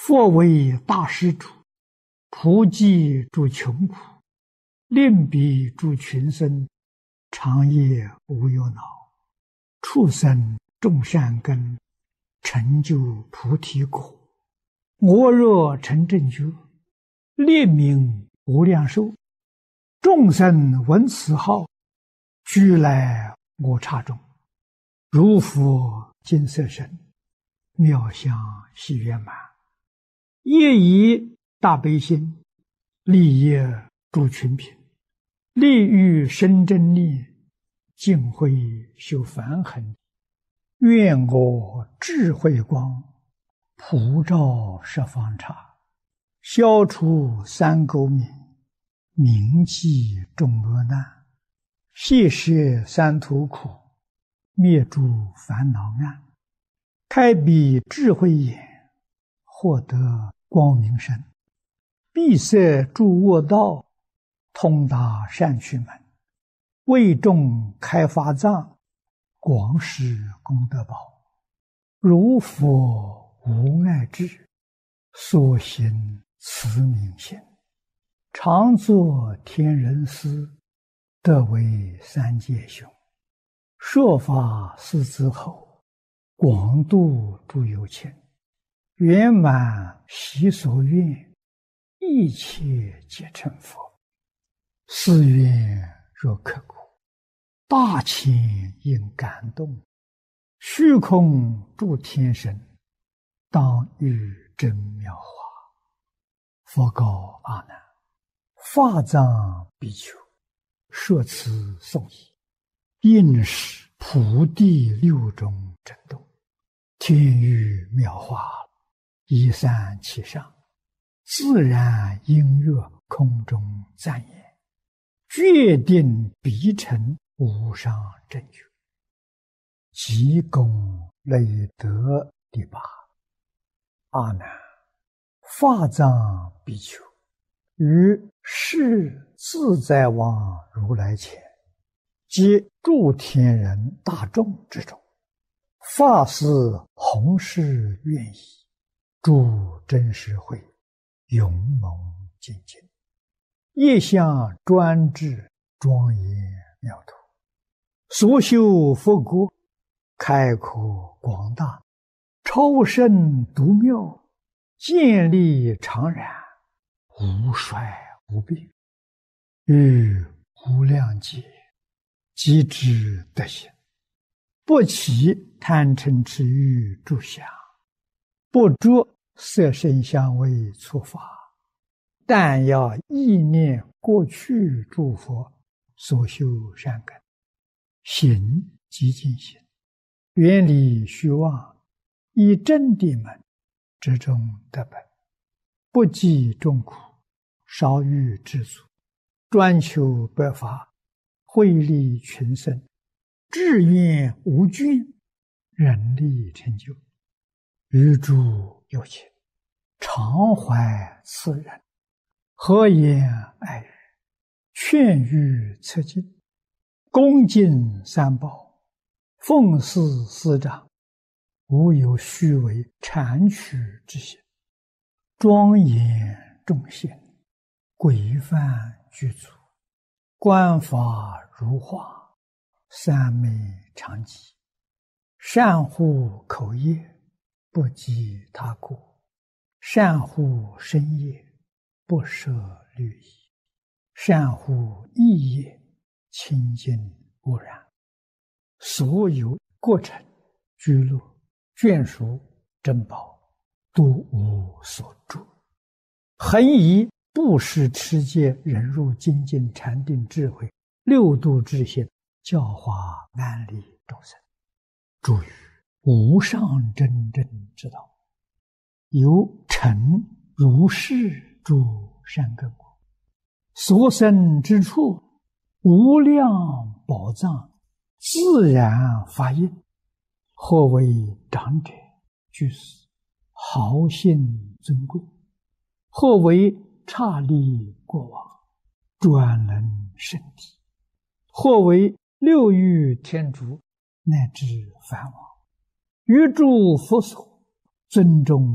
佛为大施主，普济诸穷苦，令彼诸群生，长夜无忧恼，畜生种善根，成就菩提果。我若成正觉，列名无量寿，众生闻此号，俱来我刹中。如佛金色身，妙相喜圆满。业以大悲心，利业诸群品，利欲生真力，尽慧修梵行。愿我智慧光，普照十方刹，消除三垢冥，铭记众恶难，谢摄三途苦，灭诸烦恼暗，开彼智慧眼，获得光明身，闭塞诸恶道，通达善趣门，为众开法藏，广施功德宝。如佛无碍智，所行慈悯心，常作天人师，得为三界雄。说法四子后，广度诸有情，圆满习所愿，一切皆成佛。誓愿若刻骨，大千应感动，虚空诸天神，当遇真妙法。佛告阿难：法藏比丘，说此颂已，应是菩提六种真动，天雨妙法，一散其上，自然音乐空中赞言，决定必成无上正觉。积功累德第八。阿难，法藏比丘于世自在王如来前，及诸天人大众之中，发誓弘誓愿意，诸真实会勇猛精进，业相专制，庄严妙土，所修佛国，开阔广大，超胜独妙，建立常然，无衰无病，于无量劫即知德行，不起贪嗔痴欲诸相，不着色声香味触法，但要意念过去诸佛所修善根，行即净行，远离虚妄，以真谛门之中得本，不计众苦，少欲知足，专求百法，惠利群生，志愿无倦，人力成就。于诸有情，常怀慈仁，和颜爱语，劝喻策进，恭敬三宝，奉事师长，无有虚伪谄曲之心，庄严众贤，规范具足，观法如画，三昧常寂，善护口业，不及他过，善护身业，不舍律仪，善护意业，清净无染。所有过程、居乐、眷属、珍宝，都无所住。恒以布施、持戒、忍辱、精进、禅定、智慧六度之心，教化万利众生，助于无上真正之道，有成如是诸善根果，所生之处，无量宝藏，自然发应，或为长者、居士、豪信尊贵，或为刹利国王、专能圣体，或为六欲天竺乃至梵王，于诸佛所尊重